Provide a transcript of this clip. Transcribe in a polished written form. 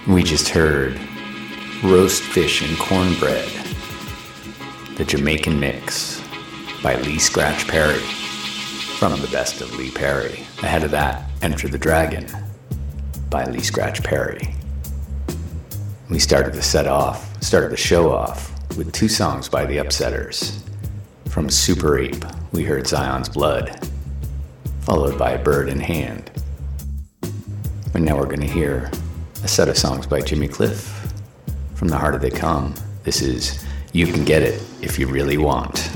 We just heard Roast Fish and Cornbread, the Jamaican Mix by Lee Scratch Perry, from the best of Lee Perry. Ahead of that, Enter the Dragon by Lee Scratch Perry. We started the show off with two songs by the Upsetters. From Super Ape, we heard Zion's Blood, followed by Bird in Hand. And now we're going to hear a set of songs by Jimmy Cliff. From The Harder They Come, this is You Can Get It If You Really Want.